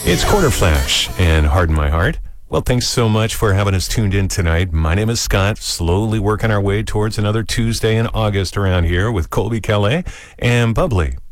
It's Quarter Flash and Harden My Heart. Well, thanks so much for having us tuned in tonight. My name is Scott, slowly working our way towards another Tuesday in August around here with Colby Calais and Bubbly.